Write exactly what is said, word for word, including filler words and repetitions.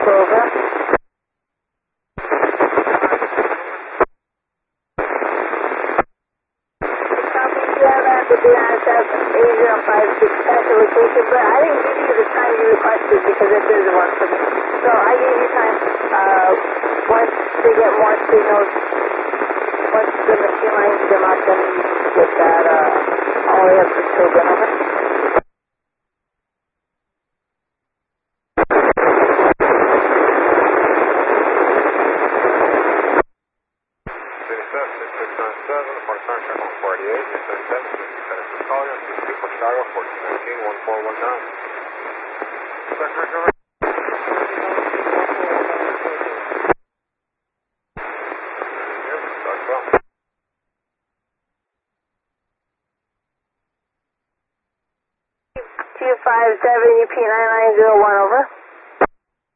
over. The D I S F eight zero five six at the location, but I didn't give you the time you requested because it doesn't work for me. So I gave you time, uh, once they get more signals, once the machine lines come out, then you can get that, uh, all the way up to Pilgrim, over. two five seven U P nine nine zero one, over.